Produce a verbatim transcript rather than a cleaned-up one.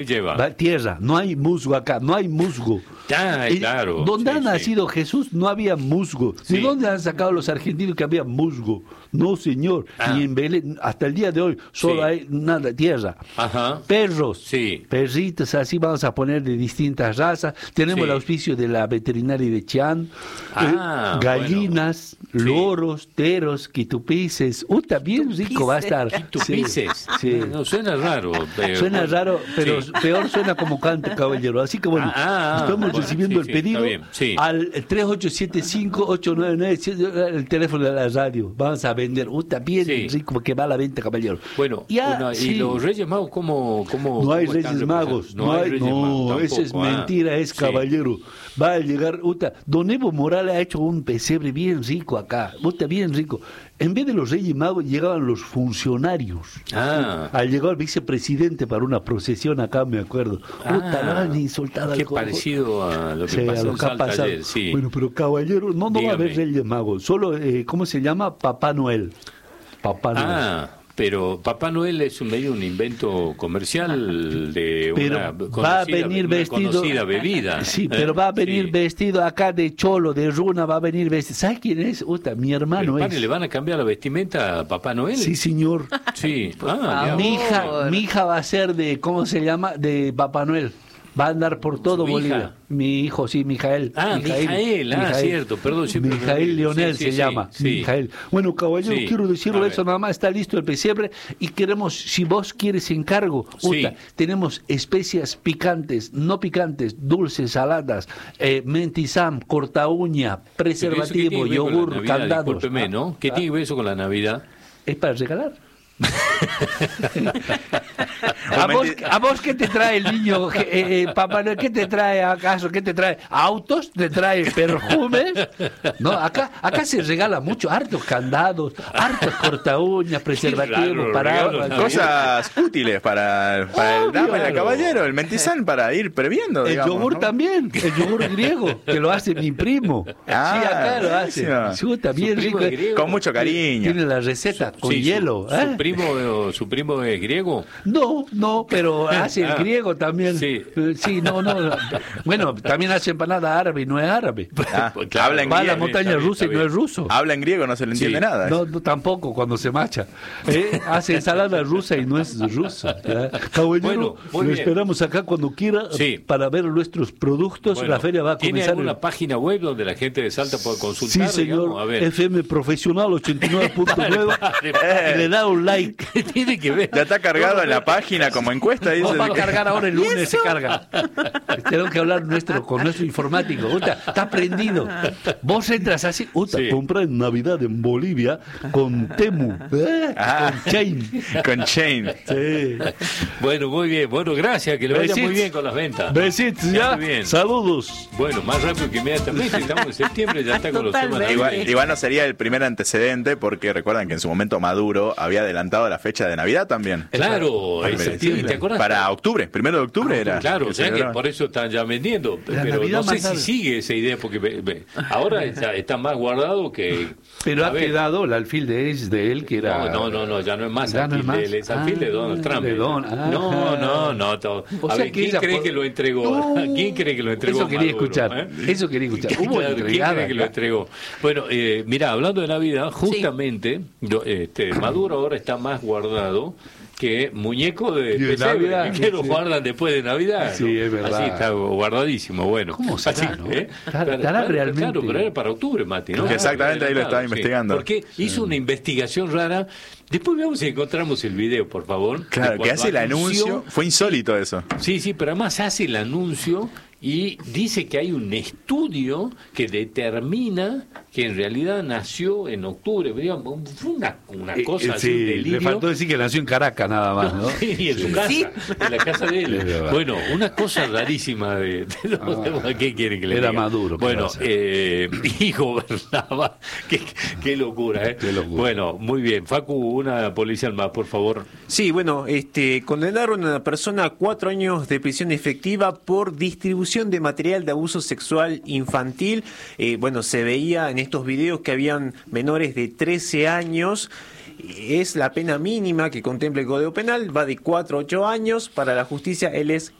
lleva? Va, tierra, no hay musgo acá, no hay musgo. Ah, Y claro. donde sí, ha sí. nacido Jesús no había musgo. ¿De Sí. dónde han sacado los argentinos que había musgo? No, señor. Ah. Ni en Belén, hasta el día de hoy, solo Sí. hay nada, tierra. Ajá. Perros, Sí. perritos, así vamos a poner de distintas razas. Tenemos Sí. el auspicio de la veterinaria de Chián. Ah, eh, gallinas, bueno. loros, teros, quitupices. Uta, bien rico va a estar. Quitupices. Sí, sí. No, suena raro. Pero, Suena raro, pero sí. peor suena como canta, caballero. Así que bueno, Ah, ah, estamos bueno, recibiendo sí, el sí, pedido está bien, sí. al tres ocho siete cinco, ocho nueve nueve, el teléfono de la radio. Vamos a vender. Uta, bien Sí. rico, que va a la venta, caballero. Bueno, Ya, una- sí. ¿y los Reyes Magos cómo, cómo No hay cómo están Reyes Magos, representados? no, hay, Reyes no, Magos esa es tampoco, ah. mentira, es Sí. caballero. Va a llegar, uta, don Evo Morales ha hecho un pesebre bien rico acá, uta, bien rico. En vez de los Reyes Magos llegaban los funcionarios. Ah. Al llegar el vicepresidente para una procesión acá, me acuerdo. Uta, Ah, lo han insultado Qué al cojo. parecido a lo que Sí, a pasó lo en que ha Salta pasado. ayer, sí. Bueno, pero caballero, no, no va a haber Dígame. Reyes Magos, solo, eh, ¿cómo se llama? Papá Noel. Papá Noel. Ah, pero Papá Noel es un medio, un invento comercial de Pero una va a conocida, venir una vestido conocida bebida. Sí, ¿eh? pero va a venir Sí. vestido acá de cholo, de runa, va a venir vestido. ¿Sabes quién es? Uta, mi Pero, hermano padre, es. ¿le van a cambiar la vestimenta a Papá Noel? Sí, señor. Sí. Ah, favor. Mi ya. hija, mi hija va a ser de, ¿cómo se llama? De Papá Noel. Va a andar por todo ¿Su Bolivia. hija? Mi hijo, sí, Mijael. Ah, Mijael, ah, cierto, perdón, siempre me Mijael olvido. Leonel Sí, se sí, llama. sí. Mijael. Bueno, caballero, Sí, quiero a decirle ver. eso nada más. Está listo el pesebre y queremos, si vos quieres encargo, Sí. Uta, tenemos especias picantes, no picantes, dulces, saladas, eh, mentisam, corta uña, Pero eso, ¿qué preservativo, tiene que ver con la yogur, Navidad? candados. Discúlpeme, ¿no? ¿Qué Ah, tiene que ver eso con la Navidad? Es para regalar. ¿A vos, ¿A vos qué te trae el niño, eh, eh, Papá Noel? ¿Qué te trae acaso? ¿Qué te trae? ¿Autos? ¿Te trae perfumes? No, acá, acá se regala mucho, hartos candados, hartos corta uñas, preservativos, raro, paraguas. regalos, Cosas útiles para, para el Obvio. dama y el caballero, el mentizán para ir previendo, El digamos, yogur ¿no? también, el yogur griego, que lo hace mi primo. Ah, sí, acá lo hace. buenísimo. Chuta, bien primo rico. es griego. Con mucho cariño. Tiene la receta con Sí, su- hielo. Su, ¿eh? primo, ¿Su primo es griego? No, no, pero hace el Ah, griego también. sí. Eh, sí, no, no. Bueno, también hace empanada árabe y no es árabe. Ah, Pues claro, habla en Va a la griego. montaña está bien, rusa y está no es bien. ruso. Habla en griego, no se le entiende Sí. nada. No, no, tampoco cuando se macha. Eh, Hace ensalada rusa y no es rusa. ¿ya? Caballero, Bueno, muy lo bien. esperamos acá cuando quiera Sí. para ver nuestros productos. Bueno, la feria va a ¿tiene comenzar. alguna el- página web donde la gente de Salta pueda consultar? Sí, señor. digamos? A ver. F M Profesional ochenta y nueve punto nueve. Y le da un like. ¿Qué tiene que ver? Ya está cargado en la página como encuesta. Dice Vamos a que- cargar ahora el lunes, se carga. Tenemos que hablar nuestro, con nuestro informático. Uta, está prendido. Vos entras así, Uta, Sí. compra en Navidad en Bolivia con Temu, ¿eh? Ah. con Chain. con Chain. Sí. Bueno, muy bien. Bueno, gracias. Que le vaya Besitos. muy bien con las ventas. Besitos, ya. Muy bien. Saludos. Bueno, más rápido que inmediatamente. Estamos en septiembre, ya está con los temas. Totalmente. Igual, navideños. igual no sería el primer antecedente porque recuerdan que en su momento Maduro había adelantado la fecha de Navidad también. Claro, en septiembre, ¿te acuerdas? Para octubre, primero de octubre era. Claro, que o sea que celebraba. por eso están ya vendiendo. La Pero Navidad no sé más si tarde. sigue esa idea, porque ve- ve, ahora está, está más guardado que. Pero a ha ver, quedado el alfil de, es de él, que era... No, no, no, no, ya no es más Ya no alfil es más. de él, es alfil de Ah, Donald Trump. de Don- ah. no, no, no. to- O a sea ver, que ¿quién ella cree por- que lo entregó? No. ¿Quién cree que lo entregó? Eso quería Maduro, escuchar. eh? Eso quería escuchar. Hubo Claro, ¿quién entregada cree que lo acá. entregó? Bueno, eh, mira, hablando de Navidad, justamente lo- este, Maduro ahora está más guardado que muñeco de, De pesebre, Navidad, que lo sí. guardan después de Navidad. Sí, ¿no? es verdad. Así está guardadísimo, bueno. ¿Cómo será, Así, no? ¿eh? Estará- Claro, estará claro, realmente- Claro, pero era para octubre, Mati, ¿no? Claro. Exactamente, ahí lo estaba Sí. investigando. Porque hizo una investigación rara. Después veamos si encontramos el video, por favor. de Claro, que cuando hace el anuncio. Fue insólito eso. Sí, sí, pero además hace el anuncio y dice que hay un estudio que determina que en realidad nació en octubre. Digamos, fue una, una Eh, cosa eh, así, sí, un delirio. le faltó decir que nació en Caracas nada más, ¿no? Sí, en su Sí. casa, Sí. en la casa de Es él. verdad. Bueno, una cosa rarísima de, de los Ah, demás. ¿Qué quiere que le era diga? Maduro, ¿qué va Bueno, a hacer? eh, y gobernaba. Qué, qué locura, ¿eh? Qué locura. Bueno, muy bien. Facu, una policial más, por favor. Sí, bueno, este, condenaron a una persona a cuatro años de prisión efectiva por distribución de material de abuso sexual infantil. Eh, bueno, se veía en estos videos que habían menores de trece años. es la pena mínima que contempla el Código Penal, va de cuatro a ocho años. Para la justicia él es